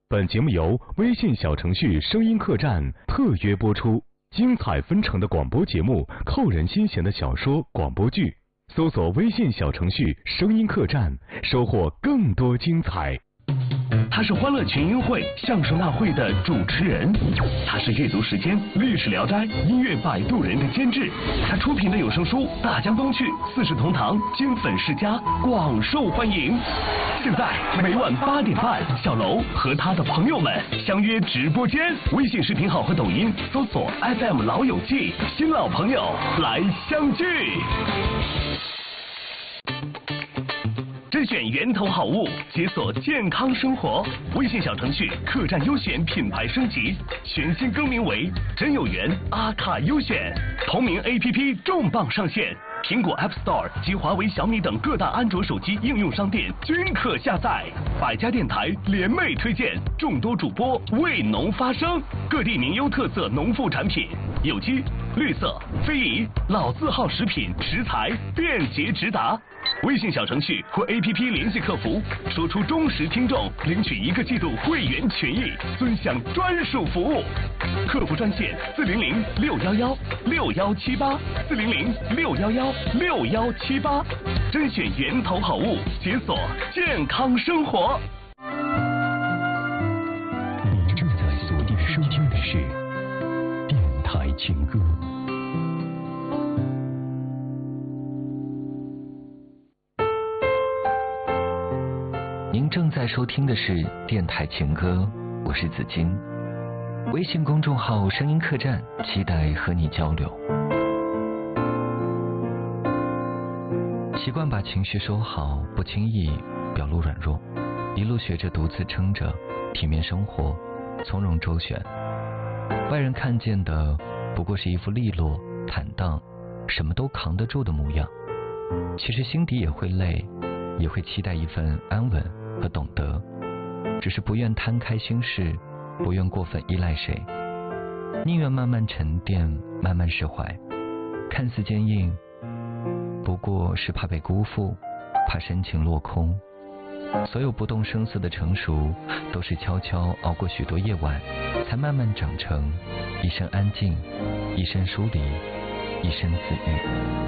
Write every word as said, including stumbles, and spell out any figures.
本节目由微信小程序声音客栈特约播出，精彩纷呈的广播节目，扣人心弦的小说、广播剧，搜索微信小程序声音客栈，收获更多精彩。 他是欢乐群英会相声大会的主持人，他是阅读时间历史聊斋音乐摆渡人的监制，他出品的有声书《大江东去》《四世同堂》经粉世家广受欢迎。现在每晚八点半，小楼和他的朋友们相约直播间，微信视频号和抖音搜索 F M 老友记，新老朋友来相聚。甄选源头好物，解锁健康生活。微信小程序客栈优选品牌升级，全新更名为真有缘阿卡优选。同名 A P P 重磅上线，苹果 App Store 及华为、小米等各大安卓手机应用商店均可下载。百家电台联袂推荐，众多主播为农发声，各地名优特色农副产品，有机、绿色、非遗、老字号食品食材便捷直达。微信小程序或 A P P 联系客服，说出忠实听众，领取一个季度会员权益，尊享专属服务。客服专线四零零六幺幺六幺七八四零零六幺幺六幺七八，甄选源头好物，解锁健康生活。 您正在锁定收听的是电台情歌。 您正在收听的是电台情歌，我是子金。微信公众号声音客栈，期待和你交流。习惯把情绪收好，不轻易表露软弱，一路学着独自撑着，体面生活，从容周旋。外人看见的不过是一副利落坦荡，什么都扛得住的模样，其实心底也会累，也会期待一份安稳和懂得，只是不愿摊开心事，不愿过分依赖谁，宁愿慢慢沉淀，慢慢释怀。看似坚硬，不过是怕被辜负，怕深情落空。所有不动声色的成熟，都是悄悄熬过许多夜晚，才慢慢长成一生安静，一生疏离，一生自愈。